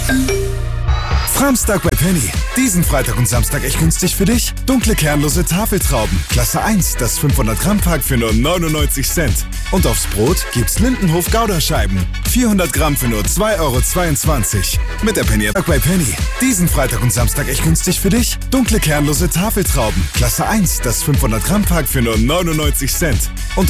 Framstag bei Penny. Diesen Freitag und Samstag echt günstig für dich. Dunkle kernlose Tafeltrauben. Klasse 1, das 500 Gramm Pack für nur 99 Cent. Und aufs Brot gibt's Lindenhof Gouda-Scheiben. 400 Gramm für nur 2,22 €. Mit der Penny App bei Penny. Diesen Freitag und Samstag echt günstig für dich. Dunkle kernlose Tafeltrauben. Klasse 1, das 500 Gramm Pack für nur 99 Cent. Und